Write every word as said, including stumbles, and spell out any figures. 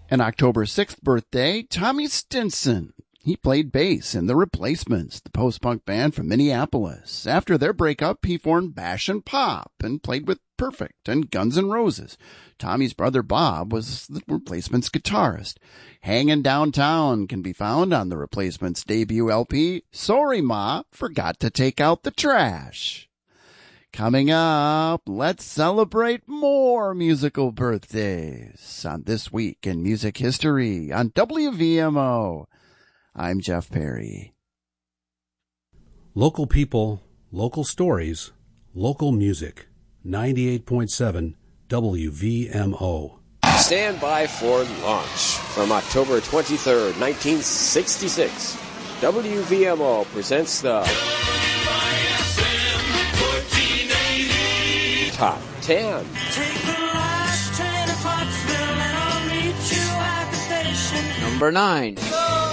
An October sixth birthday, Tommy Stinson. He played bass in The Replacements, the post-punk band from Minneapolis. After their breakup, he formed Bash and Pop and played with Perfect and Guns N' Roses. Tommy's brother Bob was The Replacements guitarist. Hangin' Downtown can be found on The Replacements' debut L P, Sorry Ma, Forgot to Take Out the Trash. Coming up, let's celebrate more musical birthdays on This Week in Music History on W V M O. I'm Jeff Perry. Local people, local stories, local music. ninety-eight point seven W V M O. Stand by for launch. From October twenty-third, nineteen sixty-six, W V M O presents the Top ten. Take the last train to Pottsville and I'll meet you at the station. Number nine.